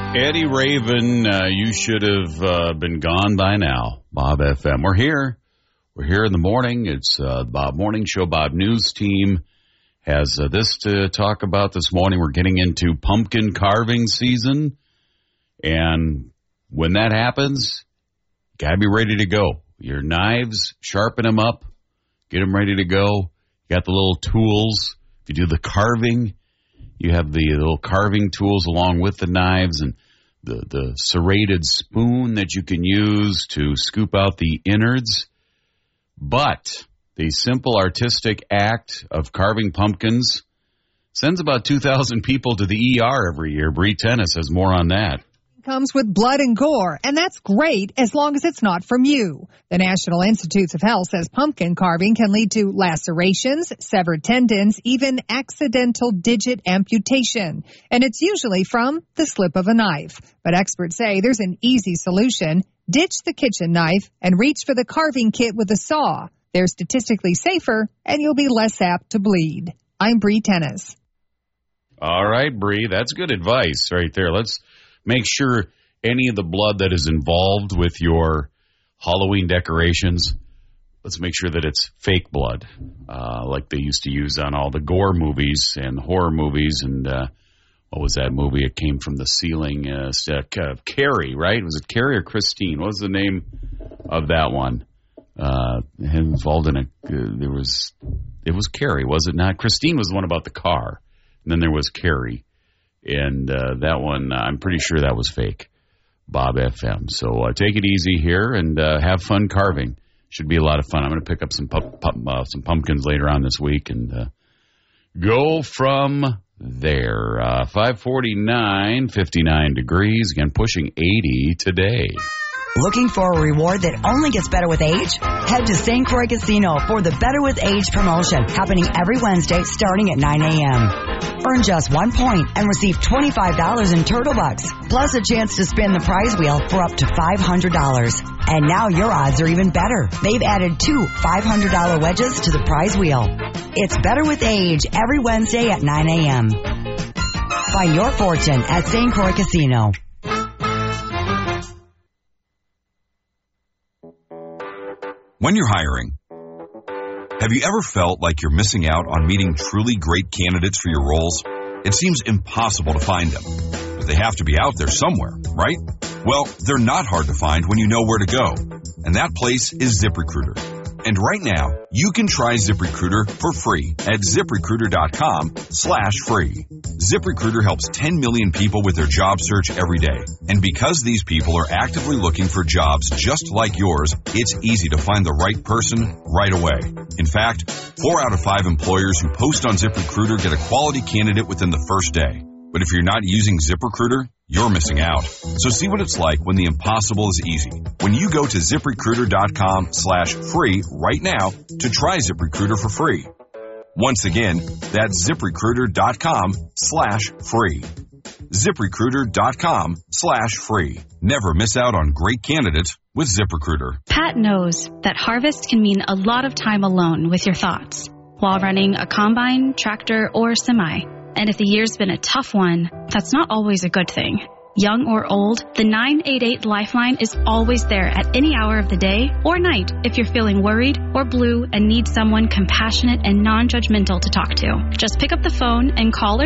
Eddie Raven, you should have been gone by now. Bob FM. We're here. We're here in the morning. It's the Bob Morning Show. Bob News Team has this to talk about this morning. We're getting into pumpkin carving season. And when that happens, you got to be ready to go. Your knives, sharpen them up, get them ready to go. You got the little tools. If you do the carving, you have the little carving tools along with the knives and the serrated spoon that you can use to scoop out the innards. But the simple artistic act of carving pumpkins sends about 2,000 people to the ER every year. Bree Tennis has more on that. Comes with blood and gore, and that's great as long as it's not from you. The National Institutes of Health says pumpkin carving can lead to lacerations, severed tendons, even accidental digit amputation. And it's usually from the slip of a knife. But experts say there's an easy solution. Ditch the kitchen knife and reach for the carving kit with a saw. They're statistically safer, and you'll be less apt to bleed. I'm Bree Tennis. All right, Bree, that's good advice right there. Let's make sure any of the blood that is involved with your Halloween decorations, let's make sure that it's fake blood, like they used to use on all the gore movies and horror movies. And what was that movie? It came from the ceiling. Carrie, right? Was it Carrie or Christine? What was the name of that one? Involved in it was Carrie, was it not? Christine was the one about the car. And then there was Carrie. And that one, I'm pretty sure that was fake, Bob FM. So take it easy here and have fun carving. Should be a lot of fun. I'm going to pick up some pumpkins later on this week and go from there. 549, 59 degrees, again pushing 80 today. Looking for a reward that only gets better with age? Head to St. Croix Casino for the Better with Age promotion, happening every Wednesday starting at 9 a.m. Earn just 1 point and receive $25 in Turtle Bucks, plus a chance to spin the prize wheel for up to $500. And now your odds are even better. They've added 2 $500 wedges to the prize wheel. It's Better with Age every Wednesday at 9 a.m. Find your fortune at St. Croix Casino. When you're hiring, have you ever felt like you're missing out on meeting truly great candidates for your roles? It seems impossible to find them, but they have to be out there somewhere, right? Well, they're not hard to find when you know where to go, and that place is ZipRecruiter. And right now, you can try ZipRecruiter for free at ZipRecruiter.com/free. ZipRecruiter helps 10 million people with their job search every day. And because these people are actively looking for jobs just like yours, it's easy to find the right person right away. In fact, 4 out of 5 employers who post on ZipRecruiter get a quality candidate within the first day. But if you're not using ZipRecruiter, you're missing out. So see what it's like when the impossible is easy. When you go to ZipRecruiter.com/free right now to try ZipRecruiter for free. Once again, that's ZipRecruiter.com/free. ZipRecruiter.com/free. Never miss out on great candidates with ZipRecruiter. Pat knows that harvest can mean a lot of time alone with your thoughts while running a combine, tractor, or semi. And if the year's been a tough one, that's not always a good thing. Young or old, the 988 Lifeline is always there at any hour of the day or night if you're feeling worried or blue and need someone compassionate and non-judgmental to talk to. Just pick up the phone and call or